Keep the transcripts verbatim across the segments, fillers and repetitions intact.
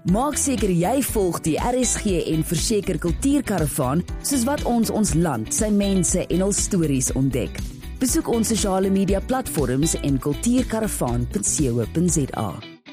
Maak seker jy volg die R S G en Verseker Kultuurkaravaan, soos wat ons ons land, sy mense en hul stories ontdek. Besoek ons sosiale media platforms en kultuurkaravaan punt co punt za.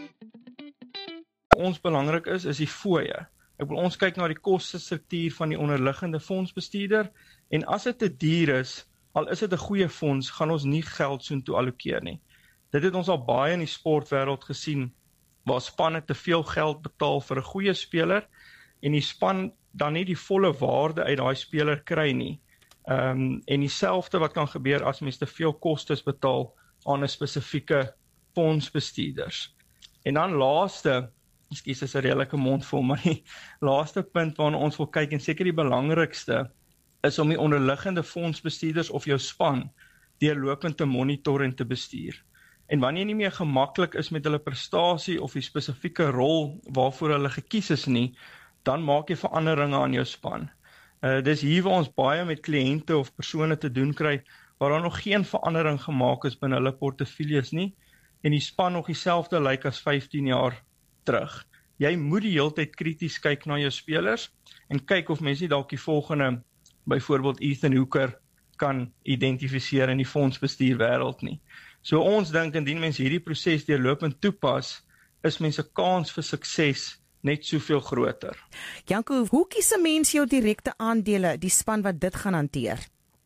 Ons belangrik is, is die fooie. Ek wil ons kyk na die kostestruktuur van die onderliggende fondsbestuurder, en as dit te duur is, al is dit 'n goeie fonds, gaan ons nie geld soontoe allokeer nie. Dit het ons al baie in die sportwêreld gesien, waar spanne te veel geld betaal vir 'n goeie speler, en die span dan nie die volle waarde uit daai speler kry nie. Um, en dieselfde wat kan gebeur as mens te veel kostes betaal aan 'n spesifieke fondsbestuurders. En dan laaste, ekskuus, is 'n redelike mondvol, maar die laaste punt waarna ons wil kyk, en seker die belangrikste, is om die onderliggende fondsbestuurders of jou span deurlopend te monitor en te bestuur. En wanneer jy nie meer gemaklik is met hulle prestasie of die spesifieke rol waarvoor hulle gekies is nie, dan maak jy veranderinge aan jou span. Uh, dis hier waar ons baie met kliënte of persone te doen kry, waar daar nog geen verandering gemaak is binne hulle portefeuilles nie, en die span nog dieselfde lyk as vyftien jaar terug. Jy moet die hele tyd krities kyk na jou spelers, en kyk of mens nie dalk die volgende, byvoorbeeld Ethan Hooker, kan identifiseer in die fondsbestuurwêreld nie. So ons dink, indien mens hierdie proses deurlopend toepas, is mens 'n kans vir sukses net soveel groter. Janko, hoe kies 'n mens jou direkte aandele, die span wat dit gaan hanteer?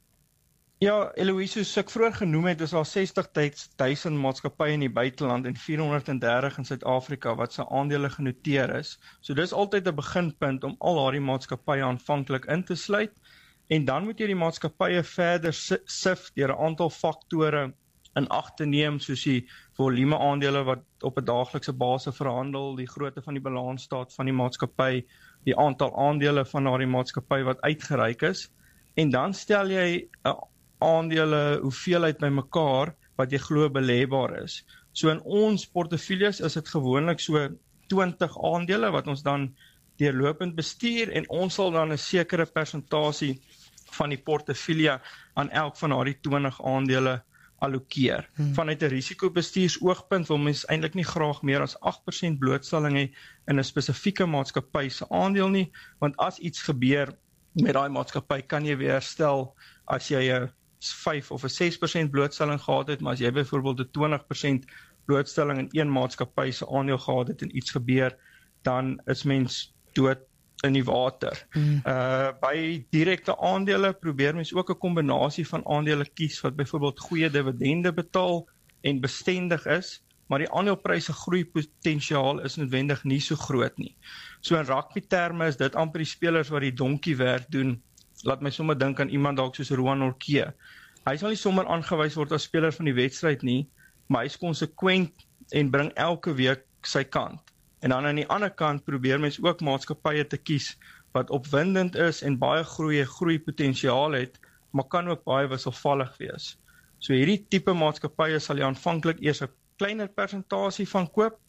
Ja, Eloise, soos ek vroeër genoem het, is daar sestig duisend maatskappye in die buiteland en vierhonderddertig in Suid-Afrika wat se aandele genoteer is. So dis altyd 'n beginpunt om al daardie maatskappye aanvanklik in te sluit, en dan moet jy die maatskappye verder sif deur 'n aantal faktore in ag te neem, soos die volume aandele wat op 'n daaglikse basis verhandel, die grootte van die balansstaat van die maatskappy, die aantal aandele van daardie maatskappy wat uitgereik is, en dan stel jy 'n aandele hoeveelheid bymekaar wat jy glo belebaar is. So in ons portefeuilles is dit gewoonlik so twintig aandele wat ons dan deurlopend bestuur, en ons sal dan 'n sekere persentasie van die portefeulje aan elk van daardie twintig aandele allokeer. Hmm. Vanuit 'n risikobestuursoogpunt wil mens eintlik nie graag meer as agt persent blootstelling hê in 'n spesifieke maatskappy se aandeel nie, want as iets gebeur met daai maatskappy, kan jy weer herstel as jy 'n vyf of 'n ses persent blootstelling gehad het, maar as jy byvoorbeeld 'n twintig persent blootstelling in een maatskappy se aandeel gehad het en iets gebeur, dan is mens dood in die water. Mm. Uh, by direkte aandele probeer mens ook 'n kombinasie van aandele kies wat byvoorbeeld goeie dividende betaal en bestendig is, maar die aandelepryse groeipotensiaal is noodwendig nie so groot nie. So in rugby terme is dit amper die spelers wat die donkie werk doen. Laat my sommer dink aan iemand dalk soos Roan Orkee. Hy sal nie sommer aangewys word as speler van die wedstryd nie, maar hy is konsekwent en bring elke week sy kant. En dan aan die ander kant probeer mens ook maatskappye te kies wat opwindend is en baie groei, groeipotensiaal het, maar kan ook baie wisselvallig wees. So hierdie tipe maatskappye sal jy aanvanklik eers 'n kleiner persentasie van koop,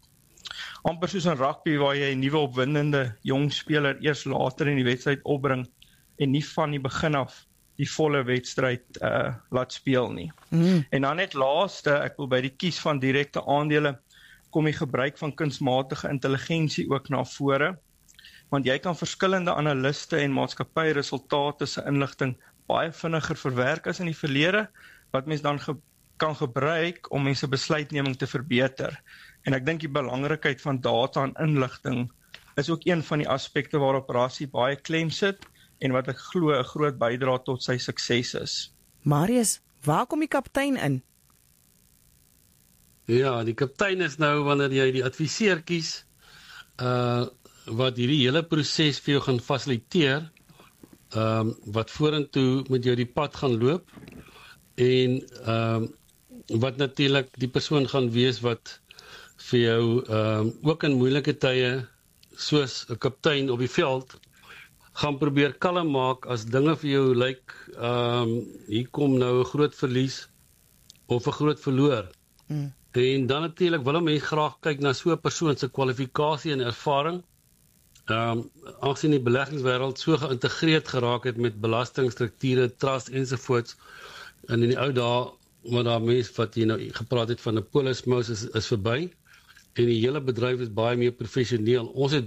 amper soos in rugby waar jy 'n nuwe opwindende jong speler eers later in die wedstryd opbring en nie van die begin af die volle wedstryd uh, laat speel nie. Mm. En dan net laaste, ek wil by die kies van direkte aandele kom die gebruik van kunsmatige intelligensie ook na vore, want jy kan verskillende analiste en maatskappy resultate se inligting baie vinniger verwerk as in die verlede, wat mens dan ge kan gebruik om mense besluitneming te verbeter. En ek dink die belangrikheid van data en inligting is ook een van die aspekte waarop Rassie baie klem sit, en wat ek glo 'n groot bydrae tot sy sukses is. Marius, waar kom die kaptein in? Ja, die kaptein is nou wanneer jy die adviseur kies, uh, wat hierdie hele proses vir jou gaan fasiliteer, um, wat vorentoe met jou die pad gaan loop, en um, wat natuurlik die persoon gaan wees wat vir jou um, ook in moeilike tye, soos 'n kaptein op die veld, gaan probeer kalm maak as dinge vir jou lyk, um, hier kom nou 'n groot verlies of 'n groot verloor. Mm. En dan natuurlik wil mense graag kyk na so 'n persoon se kwalifikasie en ervaring. Um, aangesien die beleggingswêreld so geïntegreerd geraak het met belastingstrukture, trust ensovoorts, en in die ou dae, wat daar mense wat jy nou gepraat het van 'n polismous is, is verby, en die hele bedryf is baie meer professioneel. Ons het